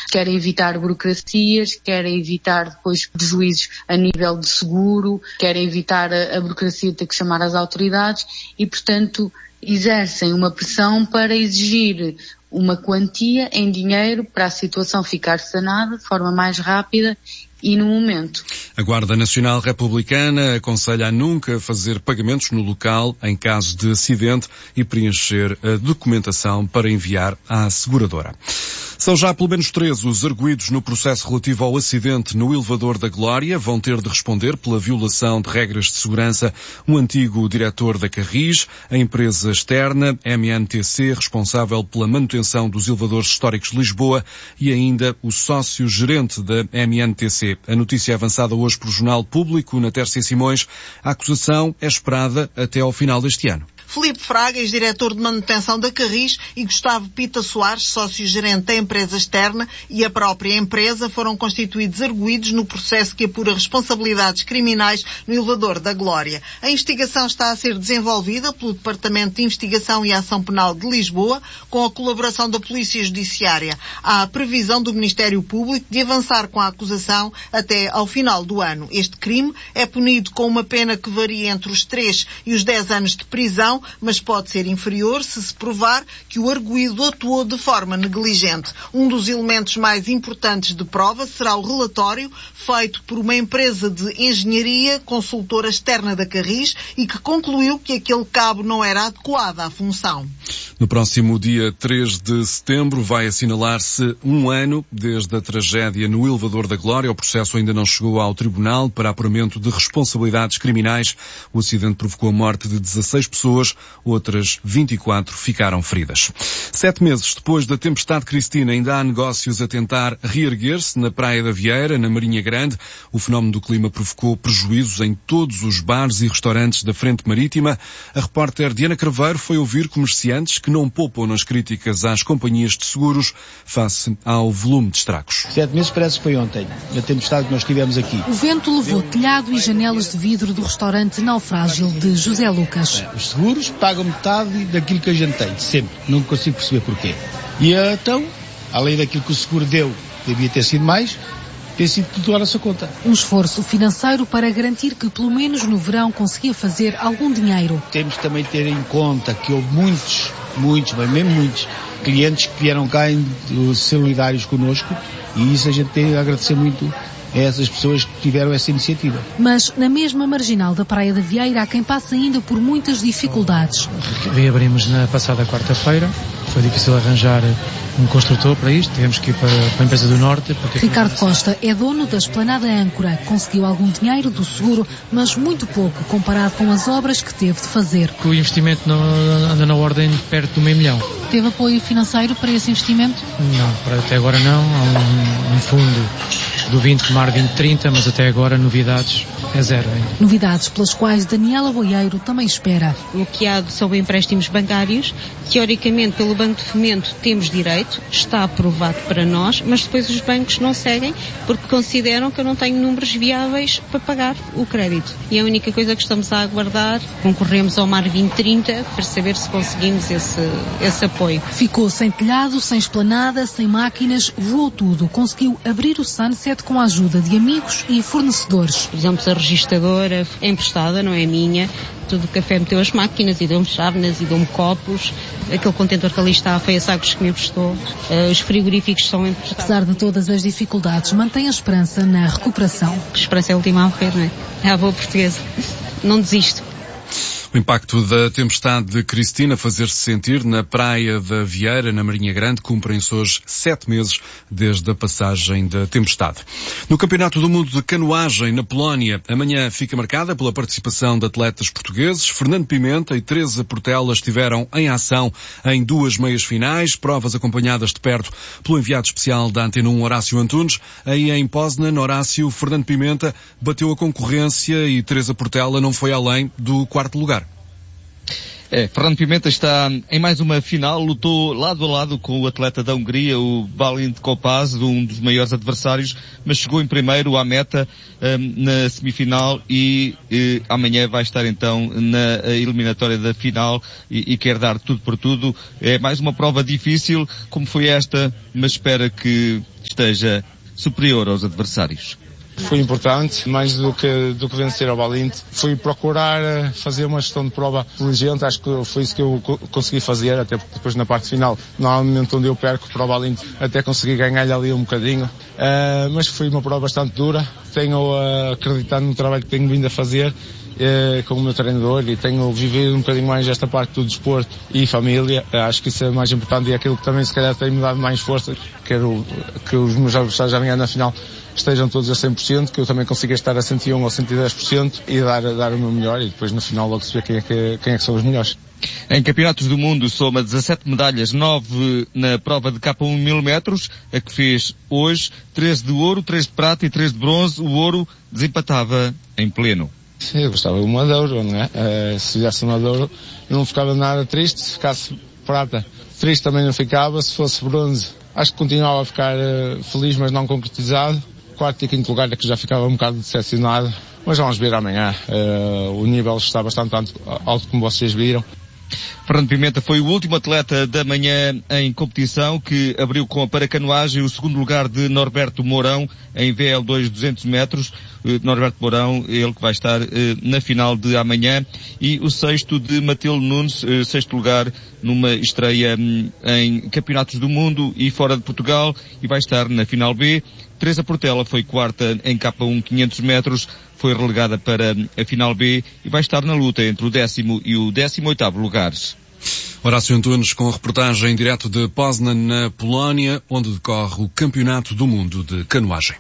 quer evitar burocracias, quer evitar depois prejuízos a nível de seguro, quer evitar a burocracia de ter que chamar as autoridades e, portanto, exercem uma pressão para exigir uma quantia em dinheiro para a situação ficar sanada de forma mais rápida e no momento. A Guarda Nacional Republicana aconselha a nunca fazer pagamentos no local em caso de acidente e preencher a documentação para enviar à seguradora. São já pelo menos 13 os arguidos no processo relativo ao acidente no elevador da Glória. Vão ter de responder pela violação de regras de segurança um antigo diretor da Carris, a empresa externa, MNTC, responsável pela manutenção dos elevadores históricos de Lisboa, e ainda o sócio-gerente da MNTC. A notícia é avançada hoje pelo Jornal Público, na Tércia Simões. A acusação é esperada até ao final deste ano. Filipe Fraga, ex-diretor de manutenção da Carris, e Gustavo Pita Soares, sócio-gerente da empresa externa, e a própria empresa foram constituídos arguidos no processo que apura responsabilidades criminais no elevador da Glória. A investigação está a ser desenvolvida pelo Departamento de Investigação e Ação Penal de Lisboa, com a colaboração da Polícia Judiciária. Há a previsão do Ministério Público de avançar com a acusação até ao final do ano. Este crime é punido com uma pena que varia entre os 3 e os 10 anos de prisão, mas pode ser inferior se provar que o arguido atuou de forma negligente. Um dos elementos mais importantes de prova será o relatório feito por uma empresa de engenharia consultora externa da Carris e que concluiu que aquele cabo não era adequado à função. No próximo dia 3 de setembro vai assinalar-se um ano desde a tragédia no elevador da Glória. O processo ainda não chegou ao tribunal para apuramento de responsabilidades criminais. O acidente provocou a morte de 16 pessoas, outras 24 ficaram feridas. 7 meses depois da tempestade Cristina, ainda há negócios a tentar reerguer-se na Praia da Vieira, na Marinha Grande. O fenómeno do clima provocou prejuízos em todos os bares e restaurantes da Frente Marítima. A repórter Diana Craveiro foi ouvir comerciantes que não poupam nas críticas às companhias de seguros face ao volume de estragos. 7 meses parece que foi ontem, a tempestade que nós tivemos aqui. O vento levou telhado e janelas de vidro do restaurante Naufrágil de José Lucas. Os seguros pagam metade daquilo que a gente tem, sempre. Não consigo perceber porquê. E então, além daquilo que o seguro deu, devia ter sido mais, tem sido tudo à nossa conta. Um esforço financeiro para garantir que pelo menos no verão conseguia fazer algum dinheiro. Temos também de ter em conta que houve muitos, mas mesmo muitos, clientes que vieram cá solidários connosco, e isso a gente tem a agradecer muito a essas pessoas que tiveram essa iniciativa. Mas na mesma marginal da Praia da Vieira há quem passe ainda por muitas dificuldades. Reabrimos na passada quarta-feira, foi difícil arranjar um construtor para isto, tivemos que ir para a empresa do Norte. Ricardo Costa é dono da Esplanada Âncora, conseguiu algum dinheiro do seguro, mas muito pouco comparado com as obras que teve de fazer. O investimento anda na ordem de perto de $500,000. Teve apoio financeiro para esse investimento? Não, até agora não, há um fundo do 20 Mar 2030, mas até agora novidades é zero ainda. Novidades pelas quais Daniela Boieiro também espera. O que há são empréstimos bancários, teoricamente pelo Banco de Fomento temos direito, está aprovado para nós, mas depois os bancos não seguem porque consideram que eu não tenho números viáveis para pagar o crédito. E a única coisa que estamos a aguardar, concorremos ao Mar 2030 para saber se conseguimos esse apoio. Ficou sem telhado, sem esplanada, sem máquinas, voou tudo. Conseguiu abrir o Sunset com a ajuda de amigos e fornecedores. Por exemplo, a registradora é emprestada, não é minha. Tudo o café meteu as máquinas e deu-me chávenas e deu-me copos. Aquele contentor que ali está foi a Sagres que me emprestou. Os frigoríficos são emprestados. Apesar de todas as dificuldades, mantém a esperança na recuperação. A esperança é a última a morrer, não é? É a boa portuguesa. Não desisto. O impacto da tempestade de Cristina a fazer-se sentir na Praia da Vieira, na Marinha Grande, cumprem-se hoje 7 meses desde a passagem da tempestade. No Campeonato do Mundo de Canoagem, na Polónia, amanhã fica marcada pela participação de atletas portugueses. Fernando Pimenta e Teresa Portela estiveram em ação em 2 meias finais, provas acompanhadas de perto pelo enviado especial da Antena 1, Horácio Antunes. Aí em Poznan, Horácio, Fernando Pimenta bateu a concorrência e Teresa Portela não foi além do 4º lugar. Fernando Pimenta está em mais uma final, lutou lado a lado com o atleta da Hungria, o Balint Kopaz, um dos maiores adversários, mas chegou em primeiro à meta na semifinal e amanhã vai estar então na eliminatória da final e quer dar tudo por tudo. É mais uma prova difícil, como foi esta, mas espera que esteja superior aos adversários. Foi importante, mais do que vencer ao Balint. Fui procurar fazer uma gestão de prova inteligente, acho que foi isso que eu consegui fazer, até porque depois na parte final, normalmente onde eu perco para o Balint, até consegui ganhar ali um bocadinho. Mas foi uma prova bastante dura, tenho acreditado no trabalho que tenho vindo a fazer com o meu treinador e tenho vivido um bocadinho mais esta parte do desporto e família. Acho que isso é mais importante e é aquilo que também se calhar tem-me dado mais força. Quero que os meus adversários amanhã na final estejam todos a 100%, que eu também consiga estar a 101% ou 110% e dar o meu melhor, e depois no final logo se vê quem é que são os melhores. Em campeonatos do mundo soma 17 medalhas, 9 na prova de K1 1000 metros, a que fez hoje, 13 de ouro, 3 de prata e 3 de bronze. O ouro desempatava em pleno. Eu gostava de uma de ouro, não é? Se fizesse uma de ouro não ficava nada triste, se ficasse prata triste também não ficava, se fosse bronze acho que continuava a ficar feliz, mas não concretizado. Quarto e quinto lugar é que já ficava um bocado decepcionado, mas vamos ver amanhã. O nível está bastante alto, como vocês viram. Fernando Pimenta foi o último atleta da manhã em competição, que abriu com a paracanoagem o segundo lugar de Norberto Mourão em VL2 200 metros. Norberto Mourão, ele que vai estar na final de amanhã, e o sexto de Matilde Nunes, sexto lugar numa estreia em campeonatos do mundo e fora de Portugal, e vai estar na final B. Teresa Portela foi quarta em K1 500 metros, foi relegada para a final B e vai estar na luta entre o 10º e o 18º lugares. Horácio Antunes com a reportagem direto de Poznan, na Polónia, onde decorre o Campeonato do Mundo de Canoagem.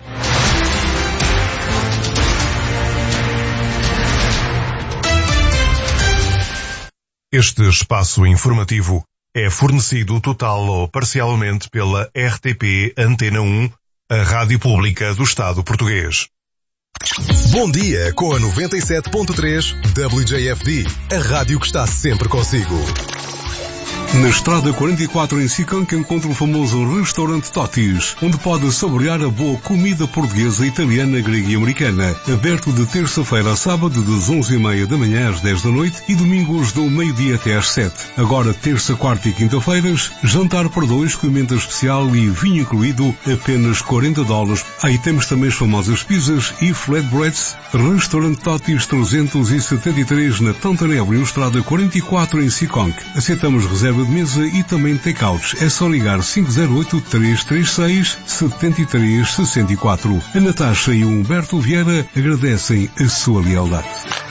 Este espaço informativo é fornecido total ou parcialmente pela RTP Antena 1, a Rádio Pública do Estado Português. Bom dia com a 97.3 WJFD, a rádio que está sempre consigo. Na Estrada 44 em Sicanca encontra o famoso restaurante Totis, onde pode saborear a boa comida portuguesa, italiana, grega e americana. Aberto de terça-feira a sábado das 11h30 da manhã às 10 da noite e domingos do meio-dia até às 7. Agora terça, quarta e quinta-feiras, jantar para dois com emenda especial e vinho incluído, apenas $40. Aí temos também as famosas pizzas e flatbreads. Restaurante Totis 373 na Tantanébrio, Estrada 44 em Sicanca. Aceitamos reserva de mesa e também take-outs. É só ligar 508-336-7364. A Natasha e o Humberto Vieira agradecem a sua lealdade.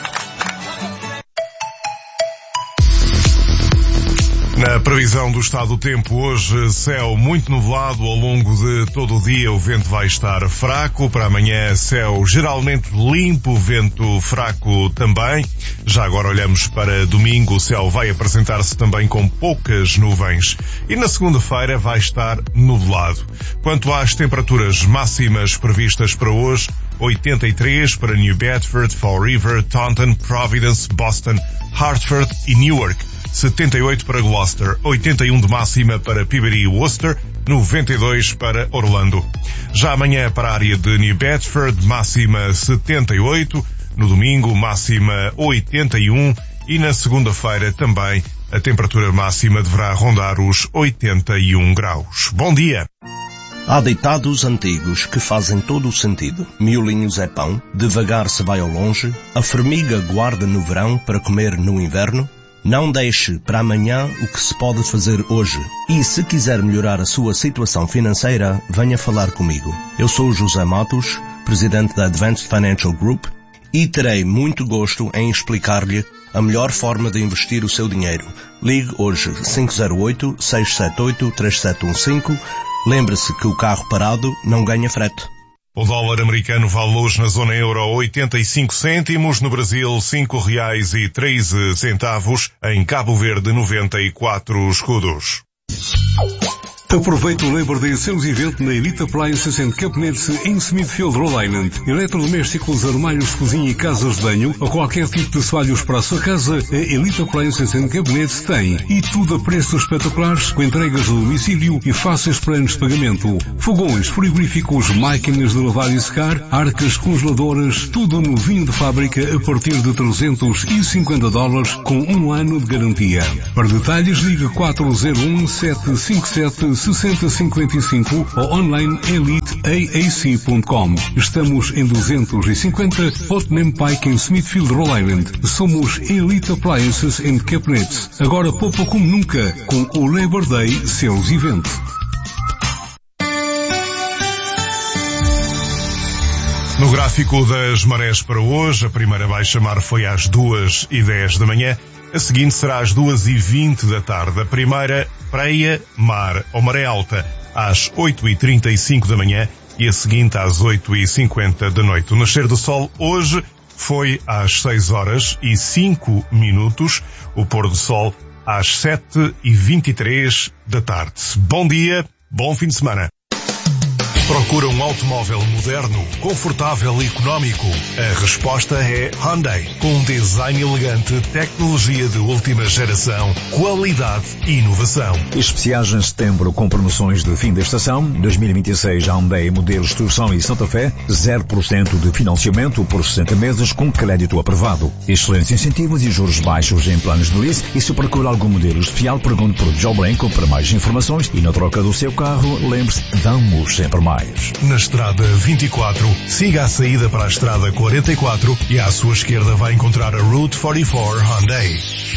Na previsão do estado do tempo, hoje céu muito nublado ao longo de todo o dia, o vento vai estar fraco. Para amanhã, céu geralmente limpo, vento fraco também. Já agora olhamos para domingo, o céu vai apresentar-se também com poucas nuvens. E na segunda-feira vai estar nublado. Quanto às temperaturas máximas previstas para hoje, 83 para New Bedford, Fall River, Taunton, Providence, Boston, Hartford e Newark. 78 para Gloucester, 81 de máxima para Peabody e Worcester, 92 para Orlando. Já amanhã para a área de New Bedford, máxima 78, no domingo máxima 81 e na segunda-feira também a temperatura máxima deverá rondar os 81 graus. Bom dia! Há ditados antigos que fazem todo o sentido. Miolinhos é pão, devagar se vai ao longe, a formiga guarda no verão para comer no inverno. Não deixe para amanhã o que se pode fazer hoje. E se quiser melhorar a sua situação financeira, venha falar comigo. Eu sou José Matos, presidente da Advanced Financial Group, e terei muito gosto em explicar-lhe a melhor forma de investir o seu dinheiro. Ligue hoje 508-678-3715. Lembre-se que o carro parado não ganha frete. O dólar americano vale hoje na zona euro 85 cêntimos, no Brasil R$5,13, em Cabo Verde 94 escudos. Aproveite o Labor Day Sales Event na Elite Appliances and Cabinets em Smithfield, Rhode Island. Eletrodomésticos, armários de cozinha e casas de banho, ou qualquer tipo de assoalhos para a sua casa, a Elite Appliances and Cabinets tem. E tudo a preços espetaculares, com entregas no domicílio e fáceis planos de pagamento. Fogões, frigoríficos, máquinas de lavar e secar, arcas congeladoras, tudo novinho de fábrica a partir de $350 com 1 ano de garantia. Para detalhes, ligue 401-757-5000 6055 ou online eliteaac.com. Estamos em 250 Putnam Pike em Smithfield, Rhode Island. Somos Elite Appliances and Cabinets. Agora poupa como nunca com o Labor Day Sales Event. No gráfico das marés para hoje, a primeira baixa-mar foi às 2h10 da manhã, a seguinte será às 2h20 da tarde. A primeira, praia, mar ou maré alta, às 8h35 da manhã e a seguinte às 8h50 da noite. O nascer do sol hoje foi às 6h05, o pôr do sol às 7h23 da tarde. Bom dia, bom fim de semana. Procura um automóvel moderno, confortável e económico? A resposta é Hyundai. Com um design elegante, tecnologia de última geração, qualidade e inovação. Especiais em setembro com promoções de fim da estação. 2026 Hyundai modelos Tucson e Santa Fé. 0% de financiamento por 60 meses com crédito aprovado. Excelentes incentivos e juros baixos em planos de lease. E se procura algum modelo especial, pergunte por Joe Blanco para mais informações. E na troca do seu carro, lembre-se, damos sempre mais. Na estrada 24, siga a saída para a estrada 44 e à sua esquerda vai encontrar a Route 44 Hyundai.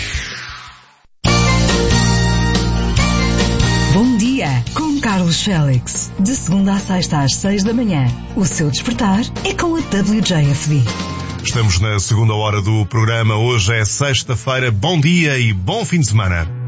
Bom dia, com Carlos Félix. De segunda a sexta às 6 da manhã. O seu despertar é com a WJFD. Estamos na segunda hora do programa. Hoje é sexta-feira. Bom dia e bom fim de semana.